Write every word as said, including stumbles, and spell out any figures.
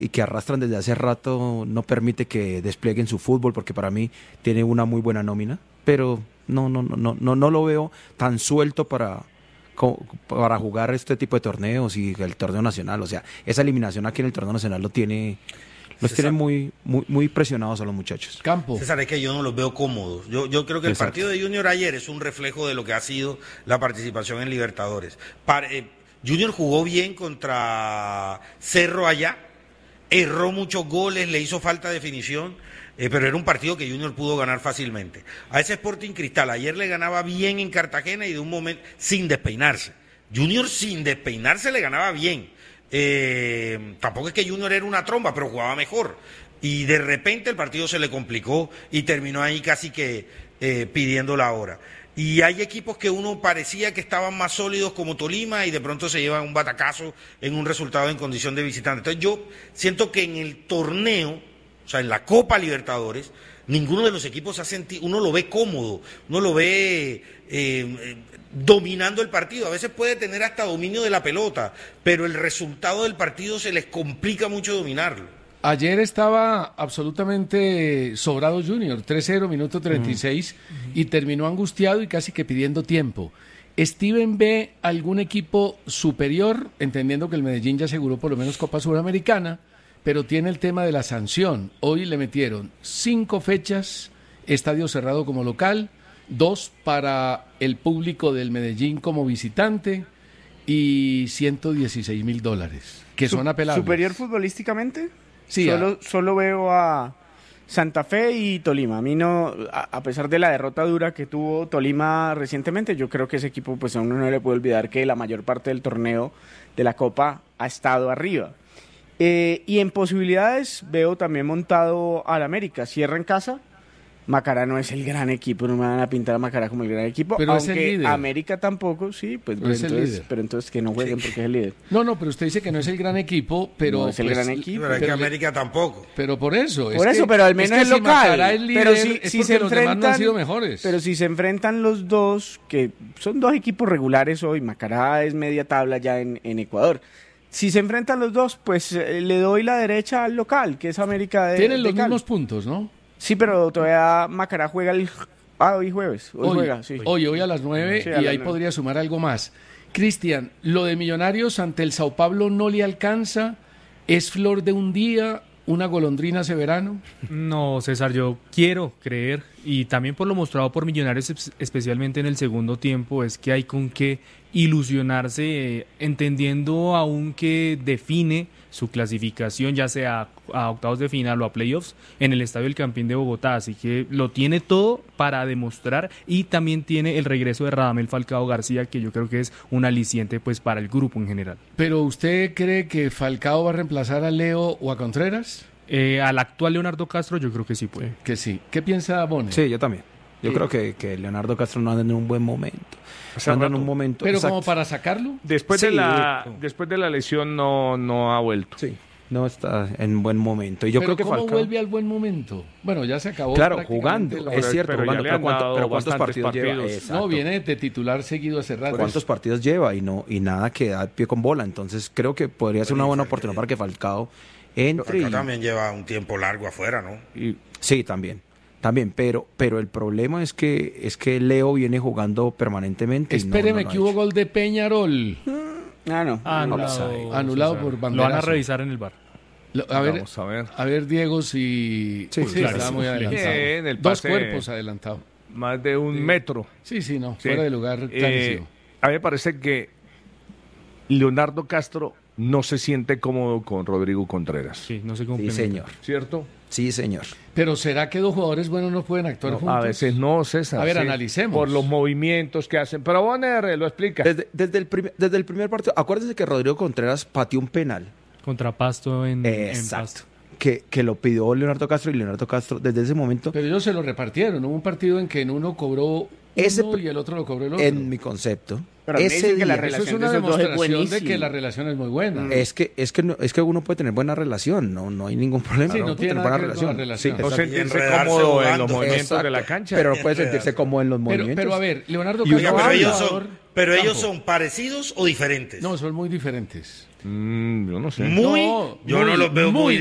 y que arrastran desde hace rato no permite que desplieguen su fútbol, porque para mí tiene una muy buena nómina, pero no no no no no, no lo veo tan suelto para para jugar este tipo de torneos y el torneo nacional. O sea, esa eliminación aquí en el torneo nacional lo tiene los tiene muy, muy muy presionados a los muchachos. Campo. César, es que yo no los veo cómodos. Yo, yo creo que el Exacto. partido de Junior ayer es un reflejo de lo que ha sido la participación en Libertadores. Para, eh, Junior jugó bien contra Cerro allá, erró muchos goles, le hizo falta de definición, eh, pero era un partido que Junior pudo ganar fácilmente. A ese Sporting Cristal ayer le ganaba bien en Cartagena y de un momento sin despeinarse. Junior sin despeinarse le ganaba bien. Eh, tampoco es que Junior era una tromba, pero jugaba mejor. Y de repente el partido se le complicó y terminó ahí casi que eh, pidiendo la hora. Y hay equipos que uno parecía que estaban más sólidos como Tolima y de pronto se llevan un batacazo en un resultado en condición de visitante. Entonces yo siento que en el torneo, o sea, en la Copa Libertadores, ninguno de los equipos ha sentido, uno lo ve cómodo, uno lo ve eh, eh, dominando el partido. A veces puede tener hasta dominio de la pelota, pero el resultado del partido se les complica mucho dominarlo. Ayer estaba absolutamente sobrado Junior, tres cero, minuto treinta y seis, mm. y terminó angustiado y casi que pidiendo tiempo. ¿Steven ve algún equipo superior, entendiendo que el Medellín ya aseguró por lo menos Copa Suramericana, pero tiene el tema de la sanción? Hoy le metieron cinco fechas, estadio cerrado como local, dos para el público del Medellín como visitante y ciento dieciséis mil dólares, que son apelables. ¿Superior futbolísticamente? Sí, solo, a... solo veo a Santa Fe y Tolima. A mí no, a, a pesar de la derrota dura que tuvo Tolima recientemente, yo creo que ese equipo, pues a uno no le puede olvidar que la mayor parte del torneo de la Copa ha estado arriba. Eh, y en posibilidades veo también montado al América. Cierra en casa. Macará no es el gran equipo, no me van a pintar a Macará como el gran equipo, pero aunque es el líder. América tampoco, sí, pues pero, pero, entonces, pero entonces que no jueguen sí. porque es el líder. No, no, pero usted dice que no es el gran equipo, pero... No es el pues, gran equipo. Pero es que América tampoco. Pero por eso. Por es eso, que, pero al menos es, es que local. Si Macará es líder, pero si, es si porque se los enfrentan, demás no han sido mejores. Pero si se enfrentan los dos, que son dos equipos regulares hoy, Macará es media tabla ya en, en Ecuador. Si se enfrentan los dos, pues eh, le doy la derecha al local, que es América de Tienen de los Cali. mismos puntos, ¿no? Sí, pero todavía Macará juega el... Ah, hoy jueves. Hoy, hoy juega, sí. Hoy, hoy a las nueve, sí, y ahí nueve. Podría sumar algo más. Cristian, lo de Millonarios ante el Sao Paulo no le alcanza, es flor de un día, una golondrina hace verano. No, César, yo quiero creer, y también por lo mostrado por Millonarios, especialmente en el segundo tiempo, es que hay con qué ilusionarse, eh, entendiendo aún que define su clasificación, ya sea a octavos de final o a playoffs, en el Estadio El Campín de Bogotá, así que lo tiene todo para demostrar, y también tiene el regreso de Radamel Falcao García, que yo creo que es un aliciente pues para el grupo en general. ¿Pero usted cree que Falcao va a reemplazar a Leo o a Contreras? Eh, al actual Leonardo Castro yo creo que sí puede. Que sí. ¿Qué piensa Bones? Sí, yo también. Yo sí. creo que, que Leonardo Castro no anda en un buen momento. No anda en un momento. Pero exacto. como para sacarlo. Después sí, de la después de la lesión no no ha vuelto. Sí. No está en buen momento. Y yo pero creo que ¿cómo Falcao vuelve al buen momento? Bueno, ya se acabó. Claro, jugando. La... Es cierto, pero, jugando. pero, pero, ¿cuánto, pero ¿cuántos partidos, partidos lleva? Exacto. No, viene de titular seguido hace rato. ¿Cuántos partidos lleva? Y no y nada que da pie con bola. Entonces creo que podría ser una buena oportunidad para que Falcao entre. Falcao y... también lleva un tiempo largo afuera, ¿no? Y... Sí, también. También, pero pero el problema es que es que Leo viene jugando permanentemente. Espéreme, y no, no, no que hubo gol de Peñarol. Ah, no. Anulado, Anulado por banderazo. Lo van a revisar en el V A R. Lo, a, ver, Vamos a ver. A ver, Diego, si... Sí, sí, claro, estaba sí. muy adelantado. Bien, el Dos pase, cuerpos adelantado. Más de un sí. metro. Sí, sí, no. Sí. Fuera de lugar, eh, clarísimo. A mí me parece que Leonardo Castro no se siente cómodo con Rodrigo Contreras. Sí, no sé cómo. Sí, señor. ¿Cierto? Sí, señor. Pero ¿será que dos jugadores buenos no pueden actuar No, juntos? a veces no, César. A ver, sí, analicemos. Por los movimientos que hacen. Pero Bonner lo explica. Desde, desde, el primer, desde el primer partido, acuérdense que Rodrigo Contreras pateó un penal. Contra Pasto en, Exacto. en Pasto. Que, que lo pidió Leonardo Castro y Leonardo Castro desde ese momento. Pero ellos se lo repartieron. Hubo un partido en que en uno cobró Ese, uno y el otro lo cobró el otro. En mi concepto. Pero ese ese día, día, eso es una de demostración de que la relación es muy buena. Mm. Es que es que no, es que uno puede tener buena relación, no no hay ningún problema. Sí, no puede tiene tener nada buena que ver con la relación. relación. Sí, No exacto. sentirse enredarse cómodo en jugando. los movimientos Exacto. de la cancha. Pero puede sentirse cómodo en los Pero, movimientos. pero a ver, Leonardo Y Castro... Oiga, pero ellos jugador- son, pero ellos Campo. son parecidos o diferentes. No, son muy diferentes. Mm, yo no sé. Muy, No, yo muy, no los veo muy, muy